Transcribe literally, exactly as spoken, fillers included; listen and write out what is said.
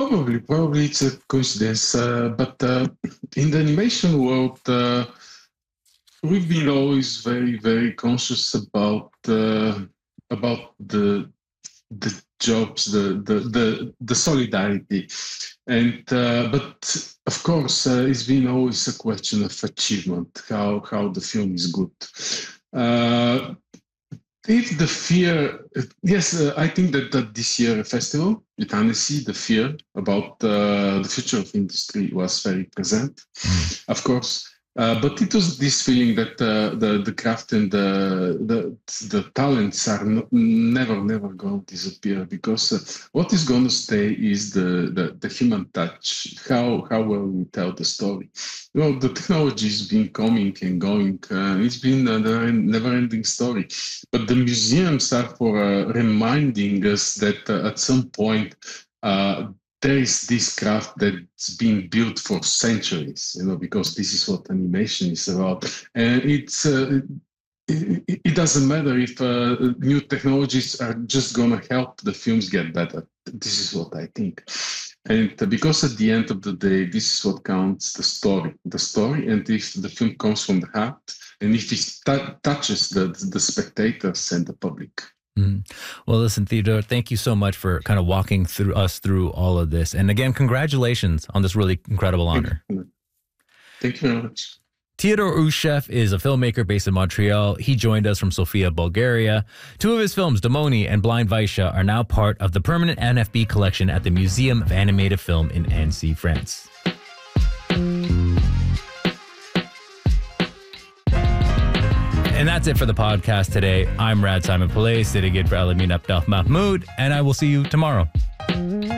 Probably, probably it's a coincidence. Uh, but uh, in the animation world, uh, we've been always very, very conscious about uh, about the the jobs, the the the, the solidarity, and uh, but of course, uh, it's been always a question of achievement. How how the film is good. Uh, if the fear, yes, uh, I think that, that this year festival with Annecy, the fear about uh, the future of industry was very present, of course. Uh, but it was this feeling that uh, the the craft and the the, the talents are no, never never going to disappear, because uh, what is going to stay is the, the the human touch. How how well we tell the story. You know, the technology has been coming and going. Uh, it's been a never ending story. But the museums are for uh, reminding us that uh, at some point. Uh, there is this craft that's been built for centuries, you know, because this is what animation is about. And it's uh, it, it doesn't matter if uh, new technologies are just going to help the films get better. This is what I think. And because at the end of the day, this is what counts, the story. The story, and if the film comes from the heart, and if it t- touches the, the spectators and the public. Mm. Well, listen, Theodore, thank you so much for kind of walking through us through all of this. And again, congratulations on this really incredible honor. Thank you very much. Theodore Ushev is a filmmaker based in Montreal. He joined us from Sofia, Bulgaria. Two of his films, Demoni and Blind Vaisha, are now part of the permanent N F B collection at the Museum of Animated Film in Annecy, France. And that's it for the podcast today. I'm Rad Simon Pillay, sitting in for Elamin Abdel Mahmoud, and I will see you tomorrow.